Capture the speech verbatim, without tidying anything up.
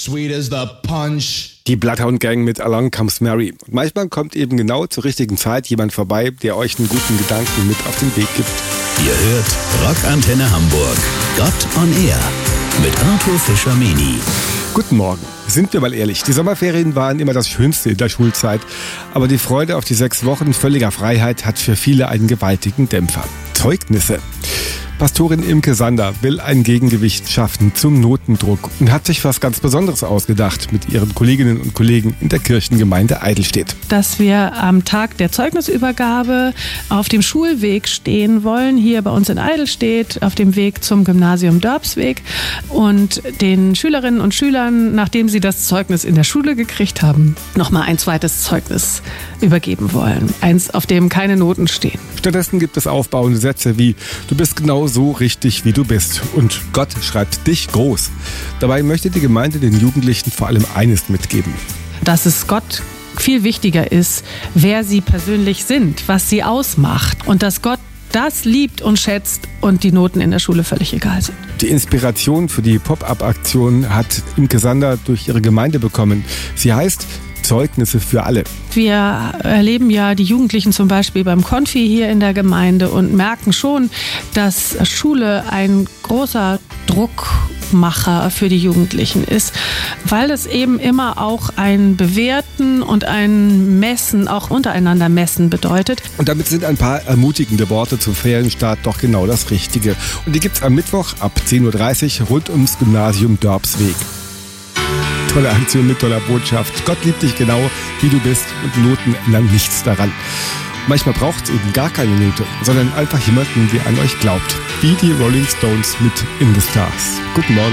sweet as the punch. Die Bloodhound Gang mit Along Comes Mary. Und manchmal kommt eben genau zur richtigen Zeit jemand vorbei, der euch einen guten Gedanken mit auf den Weg gibt. Ihr hört Rockantenne Hamburg. Gott on Air mit Arthur Fischer-Meni. Guten Morgen. Sind wir mal ehrlich, die Sommerferien waren immer das Schönste in der Schulzeit. Aber die Freude auf die sechs Wochen völliger Freiheit hat für viele einen gewaltigen Dämpfer. Zeugnisse. Pastorin Imke Sander will ein Gegengewicht schaffen zum Notendruck und hat sich was ganz Besonderes ausgedacht mit ihren Kolleginnen und Kollegen in der Kirchengemeinde Eidelstedt. Dass wir am Tag der Zeugnisübergabe auf dem Schulweg stehen wollen, hier bei uns in Eidelstedt, auf dem Weg zum Gymnasium Dörpsweg und den Schülerinnen und Schülern, nachdem sie das Zeugnis in der Schule gekriegt haben, nochmal ein zweites Zeugnis übergeben wollen. Eins, auf dem keine Noten stehen. Stattdessen gibt es aufbauende Sätze wie: Du bist genau so richtig, wie du bist. Und Gott schreibt dich groß. Dabei möchte die Gemeinde den Jugendlichen vor allem eines mitgeben: Dass es Gott viel wichtiger ist, wer sie persönlich sind, was sie ausmacht. Und dass Gott das liebt und schätzt und die Noten in der Schule völlig egal sind. Die Inspiration für die Pop-Up-Aktion hat Imke Sander durch ihre Gemeinde bekommen. Sie heißt Zeugnisse für alle. Wir erleben ja die Jugendlichen zum Beispiel beim Konfi hier in der Gemeinde und merken schon, dass Schule ein großer Druckmacher für die Jugendlichen ist, weil es eben immer auch ein Bewerten und ein Messen, auch untereinander Messen bedeutet. Und damit sind ein paar ermutigende Worte zum Ferienstart doch genau das Richtige. Und die gibt's am Mittwoch ab zehn Uhr dreißig rund ums Gymnasium Dörpsweg. Tolle Aktion mit toller Botschaft. Gott liebt dich genau, wie du bist, und Noten ändern nichts daran. Manchmal braucht es eben gar keine Note, sondern einfach jemanden, der an euch glaubt. Wie die Rolling Stones mit In the Stars. Guten Morgen.